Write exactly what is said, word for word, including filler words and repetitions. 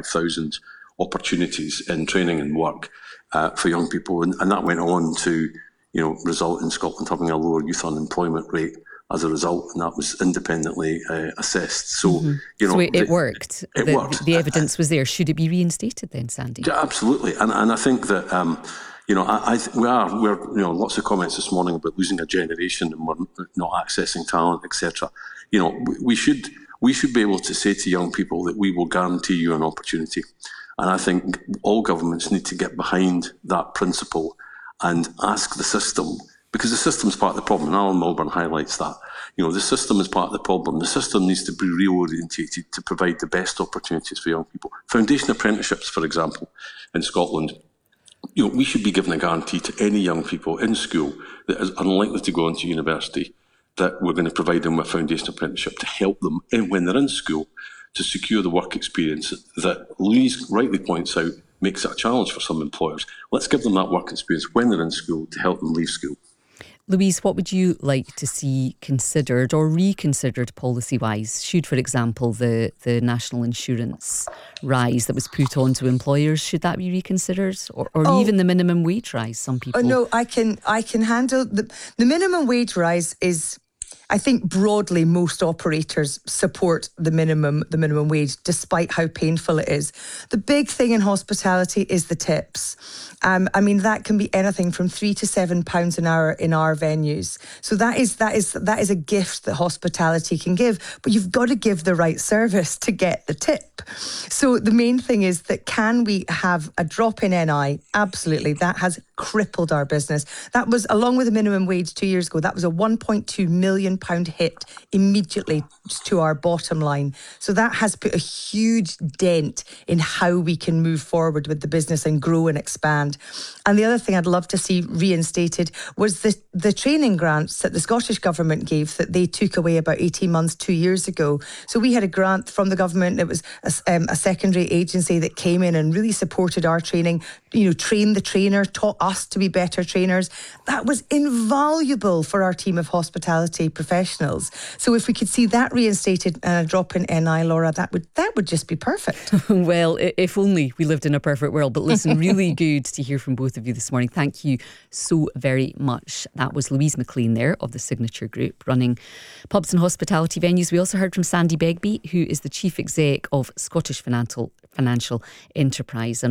twenty-five thousand opportunities in training and work uh, for young people, and, and that went on to, you know, result in Scotland having a lower youth unemployment rate as a result, and that was independently uh, assessed. So, mm-hmm. you know, so it, it the, worked. It the, worked. The evidence was there. Should it be reinstated then, Sandy? Yeah, absolutely, and and I think that um, you know, I, I th- we are we're you know lots of comments this morning about losing a generation and we're not accessing talent, et cetera. You know, we, we should we should be able to say to young people that we will guarantee you an opportunity, and I think all governments need to get behind that principle and ask the system, because the system's part of the problem, and Alan Milburn highlights that. You know, the system is part of the problem. The system needs to be reorientated to provide the best opportunities for young people. Foundation apprenticeships, for example, in Scotland, you know, we should be given a guarantee to any young people in school that is unlikely to go on to university, that we're going to provide them with a foundation apprenticeship to help them, in, when they're in school, to secure the work experience that Louise rightly points out makes it a challenge for some employers. Let's give them that work experience when they're in school to help them leave school. Louise, what would you like to see considered or reconsidered policy-wise? Should, for example, the, the national insurance rise that was put on to employers, should that be reconsidered? Or, or oh, even the minimum wage rise, some people... Oh, no, I can, I can handle... The, the minimum wage rise is... I think broadly most operators support the minimum the minimum wage, despite how painful it is. The big thing in hospitality is the tips. Um, I mean, that can be anything from three to seven pounds an hour in our venues. So that is that is that is a gift that hospitality can give. But you've got to give the right service to get the tip. So the main thing is that, can we have a drop in N I? Absolutely, that has crippled our business. That was, along with the minimum wage two years ago, that was a one point two million pound hit immediately to our bottom line. So that has put a huge dent in how we can move forward with the business and grow and expand. And the other thing I'd love to see reinstated was the, the training grants that the Scottish Government gave, that they took away about eighteen months, two years ago. So we had a grant from the government. It was a, um, a secondary agency that came in and really supported our training, you know, trained the trainer, taught us to be better trainers. That was invaluable for our team of hospitality professionals. So if we could see that reinstated and a drop in N I, Laura, that would that would just be perfect. Well, if only we lived in a perfect world. But listen, really good to hear from both of you this morning. Thank you so very much. That was Louise McLean there of the Signature Group, running pubs and hospitality venues. We also heard from Sandy Begbie, who is the Chief Exec of Scottish Financial Financial Enterprise. And